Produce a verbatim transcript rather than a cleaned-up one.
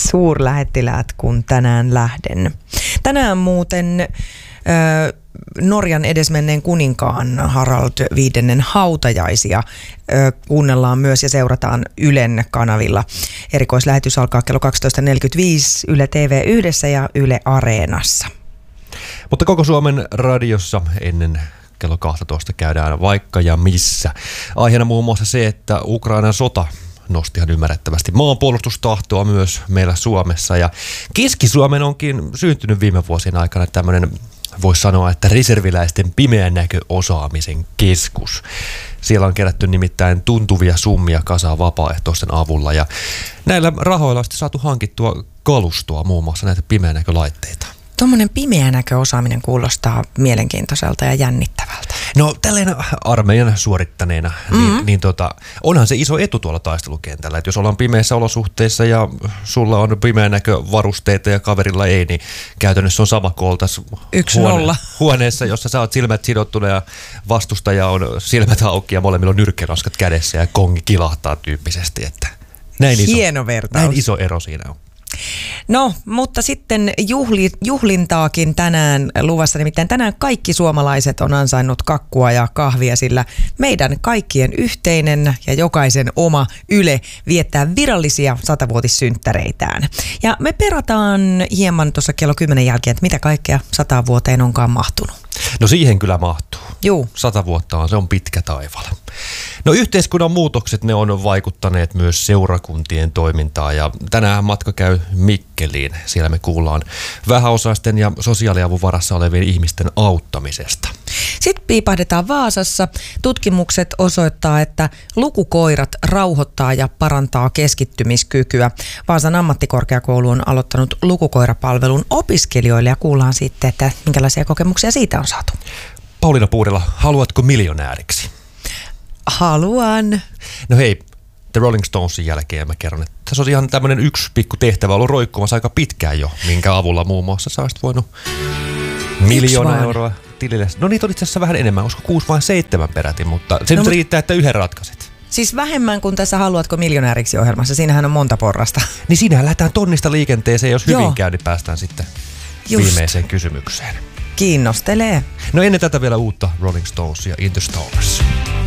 suurlähettiläät, kun tänään lähden. Tänään muuten ö, Norjan edesmenneen kuninkaan Harald viidennen hautajaisia ö, kuunnellaan myös ja seurataan Ylen kanavilla. Erikoislähetys alkaa kello kaksitoista neljäkymmentäviisi Yle T V yhdessä ja Yle Areenassa. Mutta koko Suomen radiossa ennen kello kaksitoista käydään vaikka ja missä. Aiheena muun muassa se, että Ukrainan sota nosti ihan ymmärrettävästi maanpuolustustahtoa myös meillä Suomessa. Ja Keski-Suomen onkin syntynyt viime vuosien aikana tämmöinen, voisi sanoa, että reserviläisten pimeän näköosaamisen keskus. Siellä on kerätty nimittäin tuntuvia summia kasaan vapaaehtoisten avulla. Ja näillä rahoilla on sitten saatu hankittua kalustoa, muun muassa näitä pimeän näkölaitteita. Tuommoinen pimeä näköosaaminen kuulostaa mielenkiintoiselta ja jännittävältä. No tällainen armeijan suorittaneena, Mm-hmm. niin, niin tota, onhan se iso etu tuolla taistelukentällä, että jos ollaan pimeissä olosuhteissa ja sulla on pimeän näkövarusteita ja kaverilla ei, niin käytännössä on sama kuin oltaisiin huone- huoneessa, jossa sä oot silmät sidottuna ja vastustaja on silmät auki ja molemmilla on nyrkkiraskat kädessä ja kongi kilahtaa tyyppisesti. Että näin iso, hieno vertaus. Näin iso ero siinä on. No, mutta sitten juhli, juhlintaakin tänään luvassa, nimittäin tänään kaikki suomalaiset on ansainnut kakkua ja kahvia, sillä meidän kaikkien yhteinen ja jokaisen oma Yle viettää virallisia satavuotissynttäreitään. Ja me perataan hieman tuossa kello kymmenen jälkeen, että mitä kaikkea sataan vuoteen onkaan mahtunut. No siihen kyllä mahtuu. Juu. Sata vuotta on, se on pitkä taival. No yhteiskunnan muutokset, ne on vaikuttaneet myös seurakuntien toimintaan ja tänään matka käy Mikkeliin. Siellä me kuullaan vähäosaisten ja sosiaaliavun varassa olevien ihmisten auttamisesta. Sitten piipahdetaan Vaasassa. Tutkimukset osoittaa, että lukukoirat rauhoittaa ja parantaa keskittymiskykyä. Vaasan ammattikorkeakoulu on aloittanut lukukoirapalvelun opiskelijoille ja kuullaan sitten, että minkälaisia kokemuksia siitä on saatu. Pauliina Puudela, haluatko miljonääriksi? Haluan. No hei, The Rolling Stonesin jälkeen mä kerron, että tässä on ihan tämmöinen yksi pikku tehtävä ollut roikkumassa aika pitkään jo, minkä avulla muun muassa sä olisit voinut miljoona euroa tilille. No niitä on itse asiassa vähän enemmän, olisiko kuusi vai seitsemän peräti, mutta se no, nyt mut... riittää, että yhden ratkaisit. Siis vähemmän kuin tässä Haluatko miljonääriksi -ohjelmassa, siinähän on monta porrasta. Niin siinähän lähdetään tonnista liikenteeseen, jos hyvin Joo. käy, niin päästään sitten Just. viimeiseen kysymykseen. Kiinnostelee. No ennen tätä vielä uutta Rolling Stonesia, In the Stars.